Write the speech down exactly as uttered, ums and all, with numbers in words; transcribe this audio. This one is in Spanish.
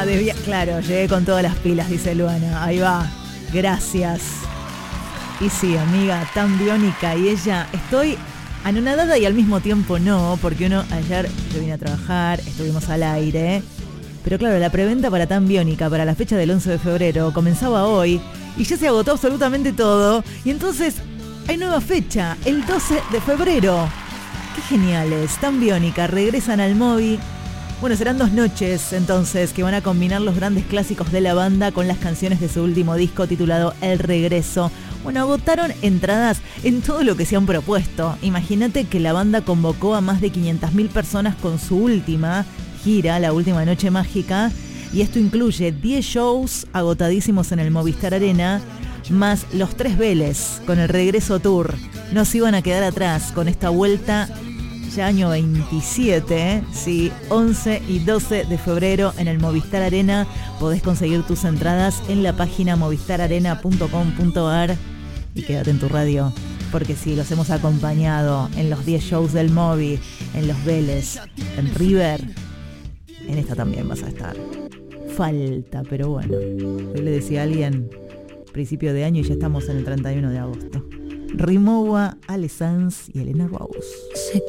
Debía, claro, llegué con todas las pilas, dice Luana. Ahí va, gracias. Y sí, amiga, tan biónica. Y ella, estoy anonadada y al mismo tiempo no, porque uno, ayer yo vine a trabajar, estuvimos al aire. Pero claro, la preventa para Tan Biónica, para la fecha del once de febrero, comenzaba hoy y ya se agotó absolutamente todo. Y entonces hay nueva fecha, el doce de febrero. ¡Qué geniales! Tan Biónica, regresan al Moby. Bueno, serán dos noches entonces que van a combinar los grandes clásicos de la banda con las canciones de su último disco titulado El Regreso. Bueno, agotaron entradas en todo lo que se han propuesto. Imagínate que la banda convocó a más de quinientas mil personas con su última gira, La Última Noche Mágica, y esto incluye diez shows agotadísimos en el Movistar Arena, más los tres Vélez con el Regreso Tour. No se iban a quedar atrás con esta vuelta ya año veintisiete, ¿eh? Sí, once y doce de febrero en el Movistar Arena. Podés conseguir tus entradas en la página movistar arena punto com punto ar y quédate en tu radio, porque sí, los hemos acompañado en los diez shows del Moby, en los Vélez, en River. En esta también vas a estar. Falta, pero bueno. Yo le decía a alguien, principio de año y ya estamos en el treinta y uno de agosto. Rimowa, Ale Sanz y Elena Rose. Sé